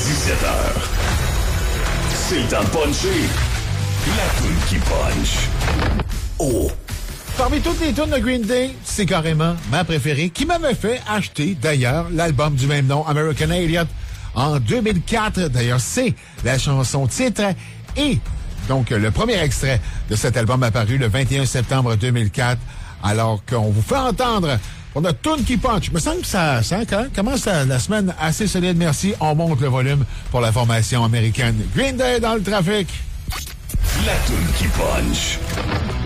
17h. C'est le temps de puncher. La toune qui punch. Oh! Parmi toutes les tunes de Green Day, c'est carrément ma préférée, qui m'avait fait acheter, d'ailleurs, l'album du même nom, American Idiot, en 2004. D'ailleurs, c'est la chanson titre. Et donc, le premier extrait de cet album apparu le 21 septembre 2004, alors qu'on vous fait entendre pour notre tune qui punch. Il me semble que ça commence la semaine assez solide. Merci. On monte le volume pour la formation américaine. Green Day dans le trafic. La toune qui punch.